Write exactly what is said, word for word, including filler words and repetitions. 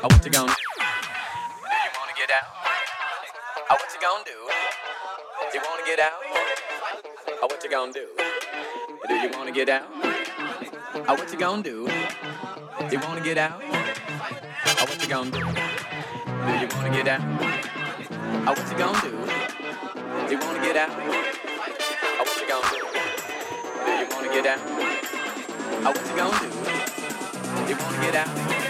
Oh, what you gonna do? Do you wanna get out? Oh, what you gonna do? You wanna get out? Oh, what you gonna do? Do you wanna get out? Oh, what you gonna do? You wanna get out? Oh, what you gonna do? Do you wanna get out? Oh, what you gonna do? You wanna get out? Oh, what you gonna do? Do you wanna get out? Oh, what you gonna do? You wanna get out?